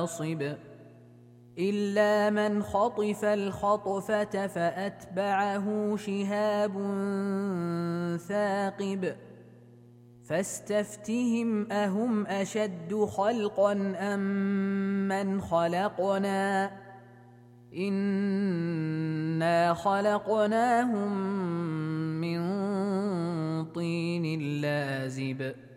ناصب إلا من خطف الخطفة فأتبعه شهاب ثاقب فاستفتهم أهم أشد خلقا أم من خلقنا إنا خلقناهم من طين لازب